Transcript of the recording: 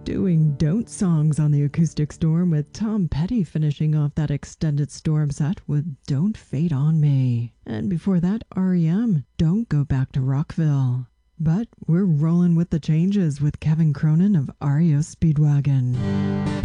doing Don't songs on the Acoustic Storm with Tom Petty finishing off that extended Storm set with Don't Fade on Me. And before that, REM, Don't Go Back to Rockville. But we're rolling with the changes with Kevin Cronin of REO Speedwagon.